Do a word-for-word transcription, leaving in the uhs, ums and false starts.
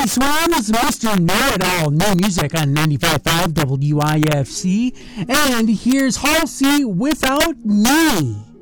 Swan is Mister Know-It-All, new music on ninety-five point five W I F C. And here's Halsey, Without Me.